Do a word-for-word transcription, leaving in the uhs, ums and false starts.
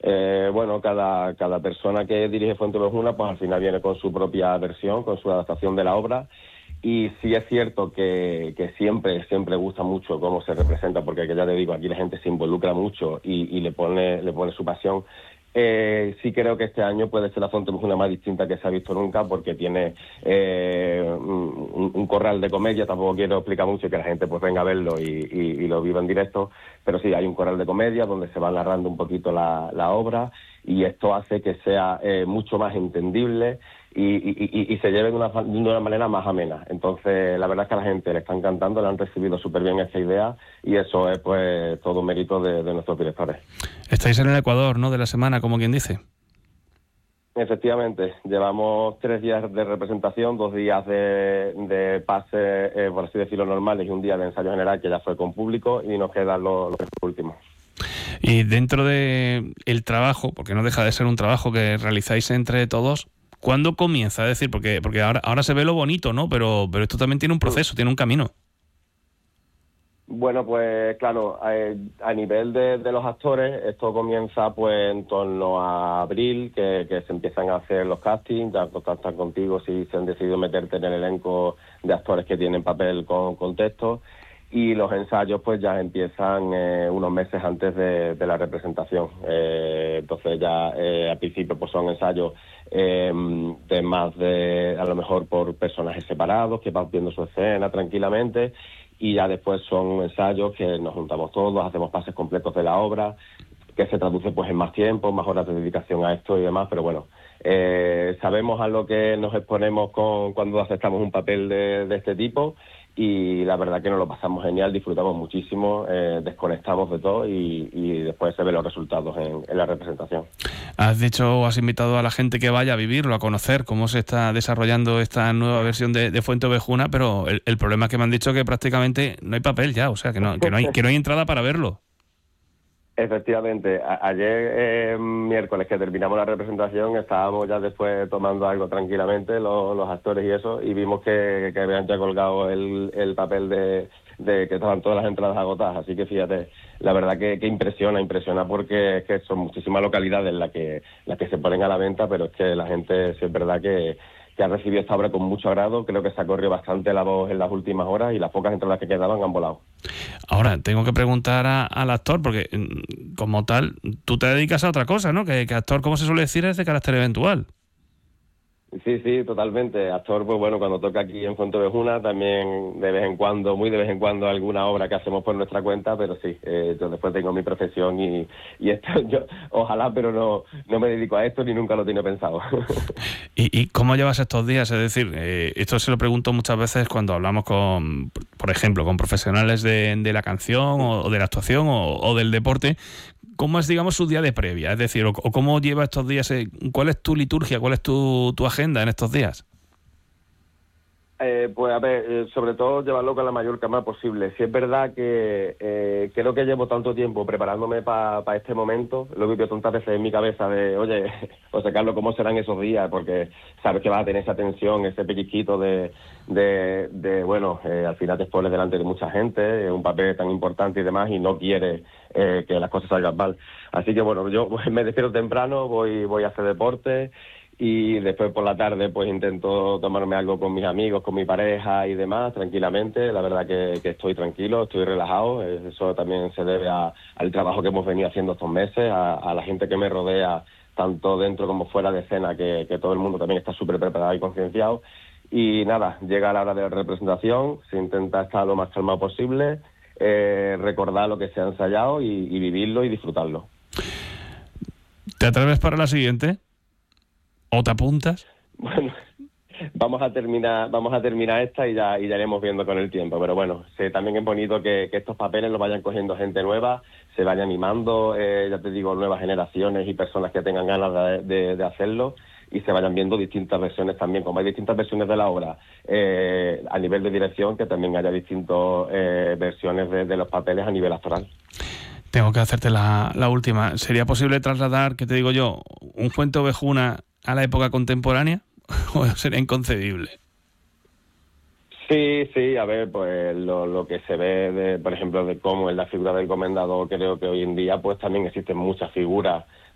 eh, bueno, cada, cada persona que dirige Fuenteovejuna, pues al final viene con su propia versión, con su adaptación de la obra. Y sí es cierto que, que siempre, siempre gusta mucho cómo se representa, porque ya te digo, aquí la gente se involucra mucho y, y le pone, le pone su pasión. Eh, sí creo que este año puede ser la Fuenteovejuna más distinta que se ha visto nunca, porque tiene eh, un, un corral de comedia. Tampoco quiero explicar mucho, que la gente pues venga a verlo y, y, y lo viva en directo, pero sí, hay un corral de comedia donde se va narrando un poquito la, la obra, y esto hace que sea eh, mucho más entendible y, y, y, y se lleve de una, de una manera más amena. Entonces, la verdad es que a la gente le está encantando, le han recibido súper bien esta idea, y eso es pues todo mérito de, de nuestros directores. Estáis en el Ecuador, ¿no?, de la semana, como quien dice. Efectivamente, llevamos tres días de representación, dos días de, de pase, eh, por así decirlo, normales, y un día de ensayo general que ya fue con público, y nos quedan los, los últimos. Y dentro de el trabajo, porque no deja de ser un trabajo que realizáis entre todos, ¿cuándo comienza? Es decir, porque porque ahora ahora se ve lo bonito, ¿no? Pero pero esto también tiene un proceso, tiene un camino. Bueno, pues claro, eh, a nivel de, de los actores, esto comienza pues en torno a abril, que, que se empiezan a hacer los castings, ya contactan contigo si se han decidido meterte en el elenco de actores que tienen papel con, con texto, y los ensayos pues ya empiezan eh, unos meses antes de, de la representación. Eh, entonces ya eh, al principio pues son ensayos eh, de más de, a lo mejor por personajes separados, que van viendo su escena tranquilamente, y ya después son ensayos que nos juntamos todos, hacemos pases completos de la obra, que se traduce pues en más tiempo, más horas de dedicación a esto y demás, pero bueno, eh, sabemos a lo que nos exponemos con, cuando aceptamos un papel de, de este tipo, y la verdad que nos lo pasamos genial, disfrutamos muchísimo, eh, desconectamos de todo, y, y después se ven los resultados en, en la representación. Has dicho o has invitado a la gente que vaya a vivirlo, a conocer cómo se está desarrollando esta nueva versión de, de Fuenteovejuna, pero el, el problema es que me han dicho que prácticamente no hay papel ya, o sea, que no, que no hay, que no hay entrada para verlo. Efectivamente, a- ayer eh, miércoles que terminamos la representación, estábamos ya después tomando algo tranquilamente los, los actores y eso, y vimos que, que habían ya colgado el, el papel de, de que estaban todas las entradas agotadas. Así que fíjate, la verdad que, que impresiona, impresiona porque es que son muchísimas localidades las que, las que se ponen a la venta, pero es que la gente, sí es verdad que, que ha recibido esta obra con mucho agrado. Creo que se ha corrido bastante la voz en las últimas horas, y las pocas entradas que quedaban han volado. Ahora, tengo que preguntar a, al actor, porque como tal, tú te dedicas a otra cosa, ¿no? Que, que actor, como se suele decir, es de carácter eventual. Sí, sí, totalmente. Actor, pues bueno, cuando toca aquí en Fuenteovejuna, también de vez en cuando, muy de vez en cuando, alguna obra que hacemos por nuestra cuenta, pero sí, eh, yo después tengo mi profesión y, y esto, yo ojalá, pero no, no me dedico a esto ni nunca lo tenía pensado. ¿Y, y cómo llevas estos días? Es decir, eh, esto se lo pregunto muchas veces cuando hablamos con, por ejemplo, con profesionales de, de la canción o, o de la actuación o, o del deporte. ¿Cómo es, digamos, su día de previa? Es decir, o, o cómo lleva estos días, eh, ¿cuál es tu liturgia, cuál es tu, tu agenda en estos días? Eh, pues a ver, eh, sobre todo llevarlo con la mayor calma posible. Si es verdad que eh, creo que llevo tanto tiempo preparándome para pa este momento, lo he vivido tantas veces en mi cabeza de, oye, José Carlos, ¿cómo serán esos días? Porque sabes que vas a tener esa tensión, ese pellizquito de, de, de bueno, eh, al final te expones delante de mucha gente, es un papel tan importante y demás, y no quieres eh, que las cosas salgan mal. Así que bueno, yo me despierto temprano, voy, voy a hacer deporte, y después por la tarde pues intento tomarme algo con mis amigos, con mi pareja y demás, tranquilamente. La verdad que, que estoy tranquilo, estoy relajado. Eso también se debe a, al trabajo que hemos venido haciendo estos meses, a, a la gente que me rodea, tanto dentro como fuera de escena, que, que todo el mundo también está súper preparado y concienciado. Y nada, llega la hora de la representación, se intenta estar lo más calmado posible, eh, recordar lo que se ha ensayado y, y vivirlo y disfrutarlo. ¿Te atreves para la siguiente? ¿O te apuntas? Bueno, vamos a terminar vamos a terminar esta y ya, y ya iremos viendo con el tiempo. Pero bueno, sí, también es bonito que, que estos papeles los vayan cogiendo gente nueva, se vaya animando, eh, ya te digo, nuevas generaciones y personas que tengan ganas de, de, de hacerlo, y se vayan viendo distintas versiones también. Como hay distintas versiones de la obra, eh, a nivel de dirección, que también haya distintas eh, versiones de, de los papeles a nivel actoral. Tengo que hacerte la, la última. ¿Sería posible trasladar, qué te digo yo, un Fuenteovejuna a la época contemporánea? ¿O sería inconcebible? Sí, sí, a ver, pues lo, lo que se ve, de, por ejemplo, de cómo es la figura del comendador, creo que hoy en día pues también existen muchas figuras